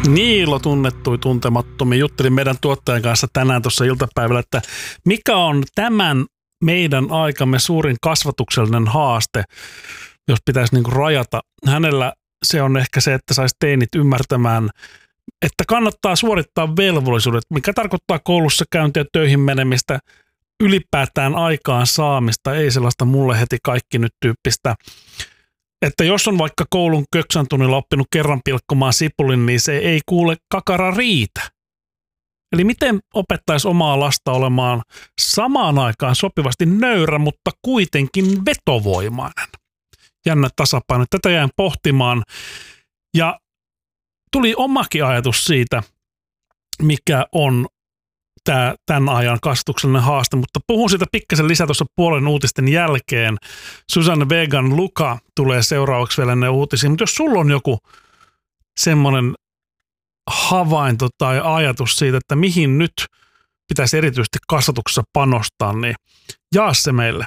Niilo tunnettui tuntemattomia. Juttelin meidän tuottajan kanssa tänään tuossa iltapäivällä, että mikä on tämän meidän aikamme suurin kasvatuksellinen haaste, jos pitäisi niin kuin rajata. Hänellä se on ehkä se, että saisi teinit ymmärtämään, että kannattaa suorittaa velvollisuudet, mikä tarkoittaa koulussa käyntiä, töihin menemistä, ylipäätään aikaan saamista, ei sellaista mulle heti kaikki nyt tyyppistä. Että jos on vaikka koulun köksän tunnilla oppinut kerran pilkkomaan sipulin, niin se ei kuule kakara riitä. Eli miten opettaisi omaa lasta olemaan samaan aikaan sopivasti nöyrä, mutta kuitenkin vetovoimainen? Jännä tasapaino. Tätä jäin pohtimaan ja tuli omakin ajatus siitä, mikä on tämän ajan kasvatuksellinen haaste, mutta puhun siitä pikkasen lisää tuossa puolen uutisten jälkeen. Susanne Vegan Luka tulee seuraavaksi vielä ne uutisiin, mutta jos sulla on joku semmoinen havainto tai ajatus siitä, että mihin nyt pitäisi erityisesti kasvatuksessa panostaa, niin jaa se meille.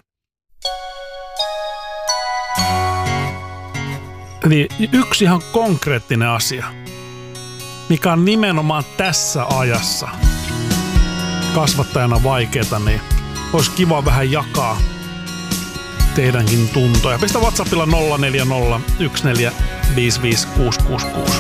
Eli yksi ihan konkreettinen asia, mikä on nimenomaan tässä ajassa kasvattajana vaikeeta, niin olisi kiva vähän jakaa teidänkin tuntoja. Pistä WhatsAppilla 040 14 55 666.